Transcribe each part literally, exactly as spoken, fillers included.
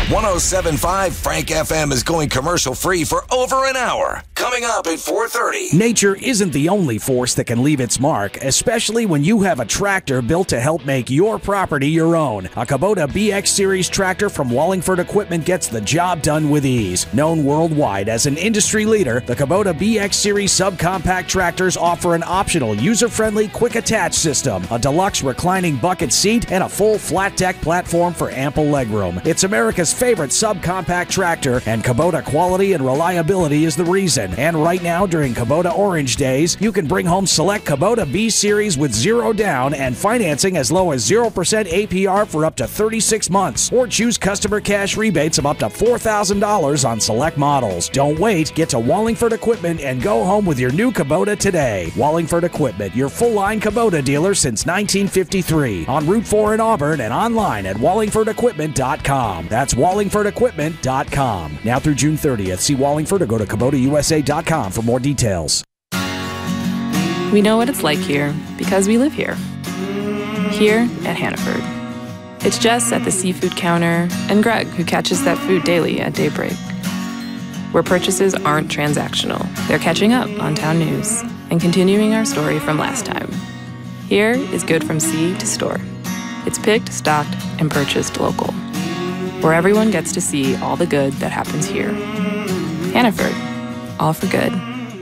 one oh seven point five Frank F M is going commercial-free for over an hour. Coming up at four thirty. Nature isn't the only force that can leave its mark, especially when you have a tractor built to help make your property your own. A Kubota B X Series tractor from Wallingford Equipment gets the job done with ease. Known worldwide as an industry leader, the Kubota B X Series subcompact tractors offer an optional user-friendly quick attach system, a deluxe reclining bucket seat, and a full flat deck platform for ample legroom. It's America's favorite subcompact tractor, and Kubota quality and reliability is the reason. And right now, during Kubota Orange Days, you can bring home select Kubota B Series with zero down and financing as low as zero percent A P R for up to thirty-six months, or choose customer cash rebates of up to four thousand dollars on select models. Don't wait. Get to Wallingford Equipment and go home with your new Kubota today. Wallingford Equipment, your full-line Kubota dealer since nineteen fifty-three. On Route four in Auburn and online at wallingford equipment dot com. That's wallingford equipment dot com. Now through June thirtieth. See Wallingford or go to kubota u s a dot com for more details. We know what it's like here because we live here. Here at Hannaford. It's Jess at the seafood counter and Greg who catches that food daily at daybreak. Where purchases aren't transactional. They're catching up on town news and continuing our story from last time. Here is good from sea to store. It's picked, stocked, and purchased local. Where everyone gets to see all the good that happens here. Hannaford. All for good.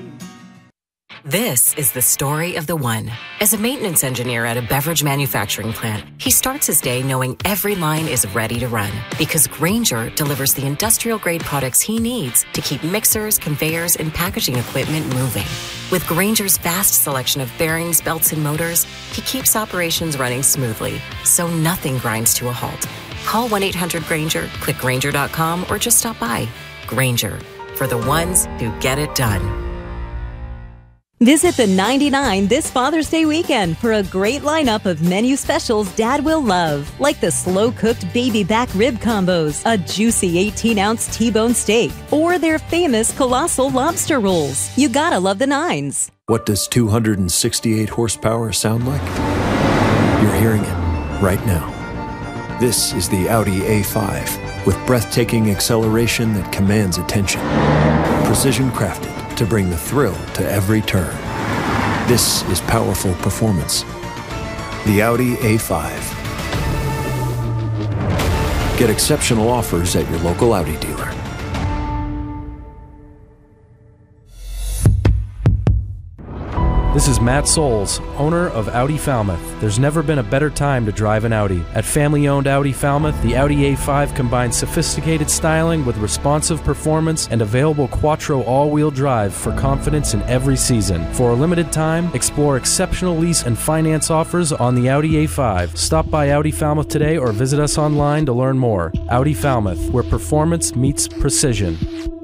This is the story of the one. As a maintenance engineer at a beverage manufacturing plant, he starts his day knowing every line is ready to run because Grainger delivers the industrial-grade products he needs to keep mixers, conveyors, and packaging equipment moving. With Grainger's vast selection of bearings, belts, and motors, he keeps operations running smoothly, so nothing grinds to a halt. Call one eight hundred Grainger, click Grainger dot com, or just stop by. Grainger, for the ones who get it done. Visit the ninety-nine this Father's Day weekend for a great lineup of menu specials Dad will love, like the slow-cooked baby back rib combos, a juicy eighteen-ounce T-bone steak, or their famous colossal lobster rolls. You gotta love the nines. What does two hundred sixty-eight horsepower sound like? You're hearing it right now. This is the Audi A five with breathtaking acceleration that commands attention. Precision crafted to bring the thrill to every turn. This is powerful performance. The Audi A five. Get exceptional offers at your local Audi dealer. This is Matt Souls, owner of Audi Falmouth. There's never been a better time to drive an Audi. At family-owned Audi Falmouth, the Audi A five combines sophisticated styling with responsive performance and available Quattro all-wheel drive for confidence in every season. For a limited time, explore exceptional lease and finance offers on the Audi A five. Stop by Audi Falmouth today or visit us online to learn more. Audi Falmouth, where performance meets precision.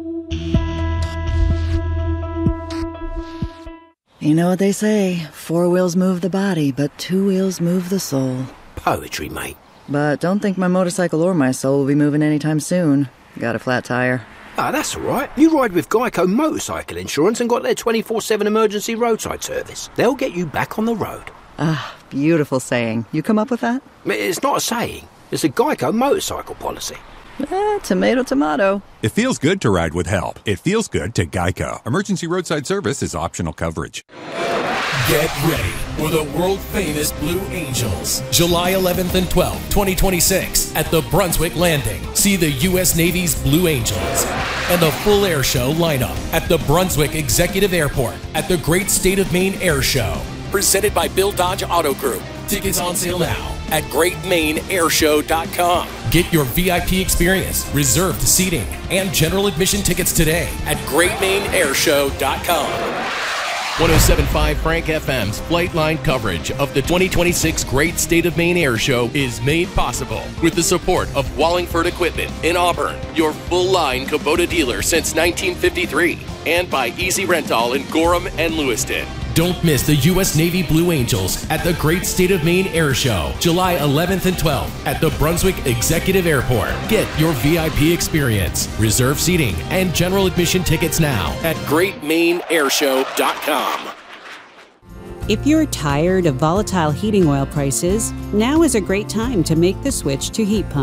You know what they say, four wheels move the body, but two wheels move the soul. Poetry, mate. But don't think my motorcycle or my soul will be moving anytime soon. Got a flat tire. Ah, that's all right. You ride with Geico Motorcycle Insurance and got their twenty-four seven emergency roadside service. They'll get you back on the road. Ah, beautiful saying. You come up with that? It's not a saying. It's a Geico motorcycle policy. Eh, tomato, tomato. It feels good to ride with help. It feels good to Geico. Emergency roadside service is optional coverage. Get ready for the world-famous Blue Angels, July eleventh and twelfth, twenty twenty-six, at the Brunswick Landing. See the U S Navy's Blue Angels and the full air show lineup at the Brunswick Executive Airport at the Great State of Maine Air Show. Presented by Bill Dodge Auto Group. Tickets on sale now at great maine air show dot com. Get your V I P experience, reserved seating, and general admission tickets today at great maine air show dot com. one oh seven point five Frank F M's Flightline coverage of the twenty twenty-six Great State of Maine Air Show is made possible with the support of Wallingford Equipment in Auburn, your full-line Kubota dealer since nineteen fifty-three, and by Easy Rental in Gorham and Lewiston. Don't miss the U S Navy Blue Angels at the Great State of Maine Air Show, July eleventh and twelfth at the Brunswick Executive Airport. Get your V I P experience, reserve seating, and general admission tickets now at great maine air show dot com. If you're tired of volatile heating oil prices, now is a great time to make the switch to heat pumps.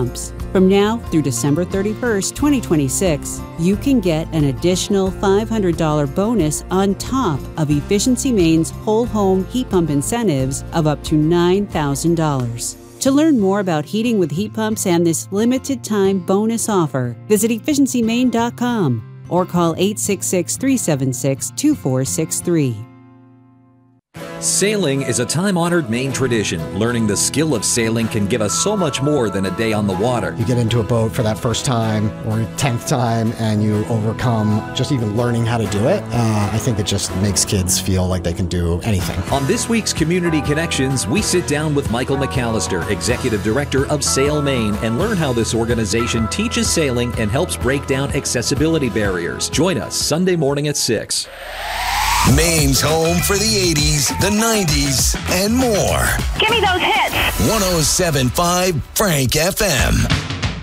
From now through December thirty-first, twenty twenty-six, you can get an additional five hundred dollars bonus on top of Efficiency Maine's whole home heat pump incentives of up to nine thousand dollars. To learn more about heating with heat pumps and this limited time bonus offer, visit efficiency maine dot com or call eight six six, three seven six, two four six three. Sailing is a time-honored Maine tradition. Learning the skill of sailing can give us so much more than a day on the water. You get into a boat for that first time or tenth time and you overcome just even learning how to do it. Uh, I think it just makes kids feel like they can do anything. On this week's Community Connections, we sit down with Michael McAllister, Executive Director of Sail Maine, and learn how this organization teaches sailing and helps break down accessibility barriers. Join us Sunday morning at six. Maine's home for the eighties, the nineties, and more. Give me those hits. one oh seven point five Frank F M.